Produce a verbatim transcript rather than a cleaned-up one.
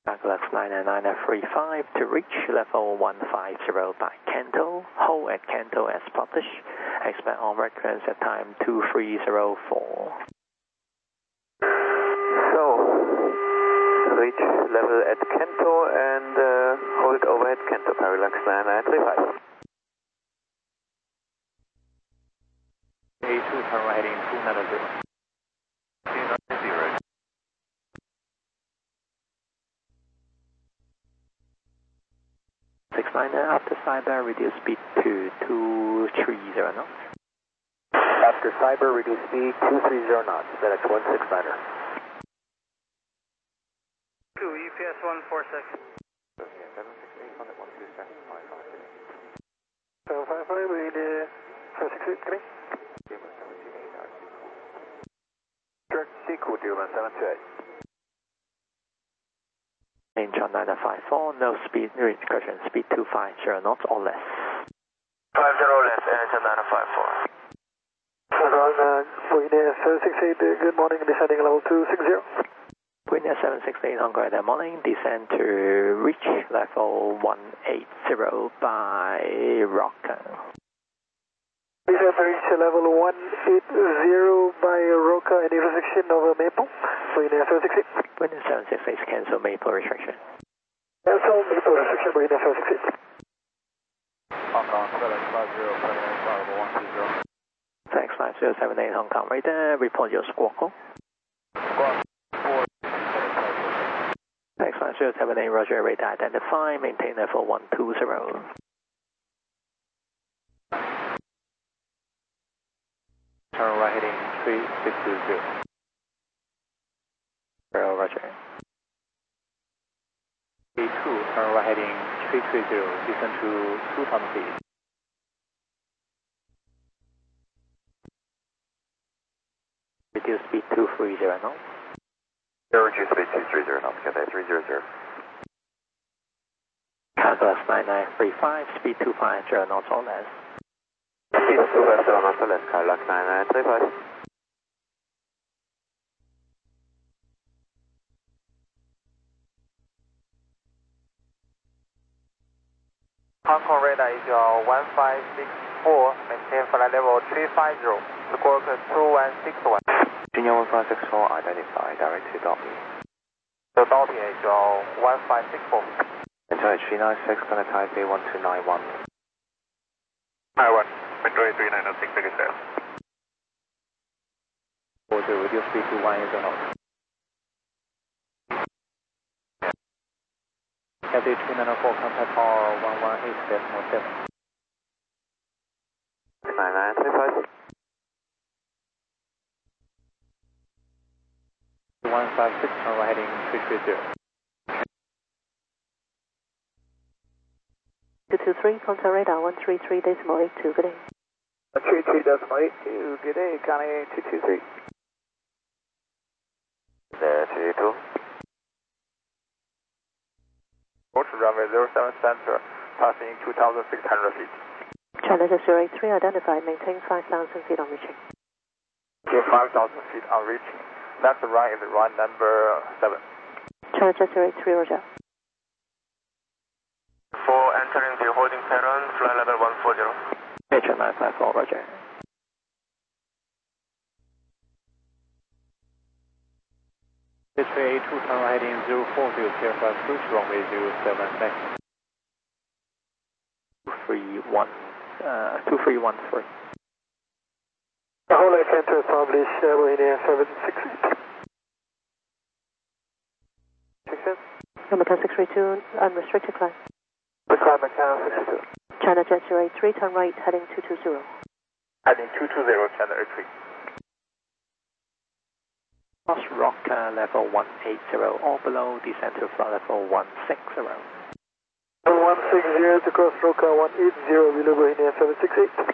Calculus nine nine nine three five to reach level one five zero by Kanto. Hold at Kanto as published. Expect on reference at time two three zero four. So, reach level at Kanto and uh, hold overhead Kanto, parallax nine nine three five. A two, turn right heading two nine zero. Zero. six nine nine after cyber, reduce speed to two three zero knots. After cyber, reduce speed two three zero knots, Z X one six niner. two, U P S one four six. seven six eight, contact one two seven five five. seven five five, we need uh, seven six eight, three. Direct Sequel, Duman seven two eight. Range on nine five four, no speed, correction, speed two five zero knots or less. five zero less, engine nine five four. Ron, uh, Wayne seven six eight, uh, good morning, descending level two six zero. Wayne seven six eight, on good morning, descend to reach level one eight zero by Rocker. Descend to reach level one eight zero by Rocker and intersection over Maple. Wayne seven six eight. Wayne seven six eight, cancel Maple restriction. Cancel Maple restriction, Wayne seven six eight. Hong Kong, seven five zero, seven eight five one two zero. Thanks, five zero seven eight Hong Kong radar, report your squawk call. Squawk four. Thanks, five zero seven eight, Roger, radar identify, maintain level one two zero. Turn right heading three six two zero. Zero, Roger. A two, turn right heading three three zero, descend to two thousand feet. Reduce speed two three zero knots. Reduce speed two three zero knots, get that three zero zero. Calculus nine nine three five, speed two five zero knots or less. Speed two five zero knots or less, Calculus nine nine three five. Hong Kong radar is your one five six four, maintain flight level three five zero, squawk two one six one. Junior one five six four, identify, direct to Dolphin. So Dolphin is your one five six four. Enter three nine six, contact Taipei one two nine one. Taiwan, Metro three nine six, take it there. Order, reduce speed to one zero knots. Cathay three nine four, contact power one one eight decimal seven. nine nine three five. one five six, turn right heading three three zero. two two three, contact radar one three three decimal eight two, good day. one three three decimal eight two, good day, County two two three. There, two two. Approach runway zero seven center, passing two thousand six hundred feet. Challenger zero eight three, identified, maintain five thousand feet on reaching. Okay, five thousand feet on reaching. Left to right is run number seven. Challenger zero eight three, roger. For entering the holding pattern, flight level one four zero. H nine five four, roger. three eight two, turn right heading zero four zero, clear for approach, runway zero seven next. two three one, uh, two three one three. The whole I can to establish uh, Wayne seven six eight. Success. Number ten six three two, unrestricted climb. The climb account six two. China Jet zero eight three, turn right, heading two two zero. Heading two two zero, China eight three. Cross rock uh, level one eight zero or below, descend to flight level one six zero. one six zero to cross Roca one eight zero, below Wayne seven six eight.